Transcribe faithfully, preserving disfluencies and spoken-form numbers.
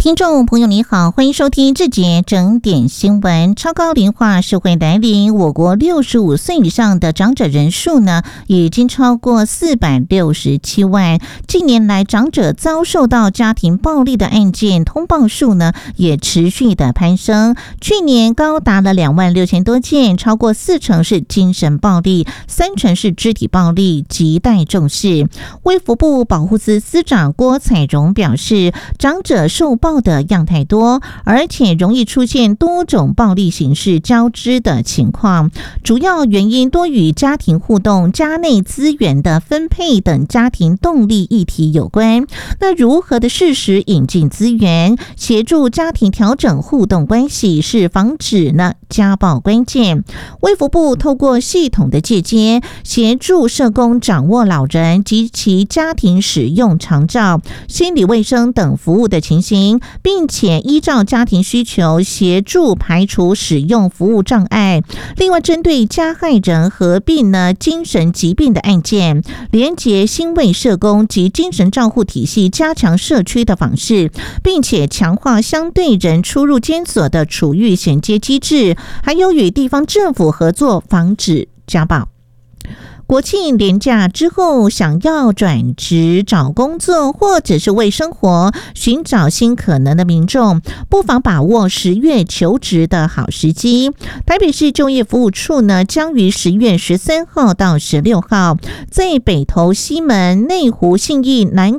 听众朋友你好，欢迎收听这节整点新闻。超高龄化社会来临，我国六十五岁以上的长者人数呢，已经超过四百六十七万。近年来，长者遭受到家庭暴力的案件通报数呢，也持续的攀升。去年高达了两万六千多件，超过四成是精神暴力，三成是肢体暴力，亟待重视。卫福部保护司司长郭彩蓉表示，长者受暴的样太多，而且容易出现多种暴力形式交织的情况，主要原因多与家庭互动、家内资源的分配等家庭动力议题有关。那如何的适时引进资源，协助家庭调整互动关系，是防止呢家暴关键。卫福部透过系统的借接，协助社工掌握老人及其家庭使用长照、心理卫生等服务的情形，并且依照家庭需求协助排除使用服务障碍。另外，针对加害人合并呢精神疾病的案件，连结心卫社工及精神照护体系，加强社区的访视，并且强化相对人出入监所的处遇衔接机制，还有与地方政府合作防止家暴。国庆连假之后，想要转职找工作或者是为生活寻找新可能的民众，不妨把握十月求职的好时机。台北市就业服务处呢，将于十月十三号到十六号，在北投、西门、内湖、信义、南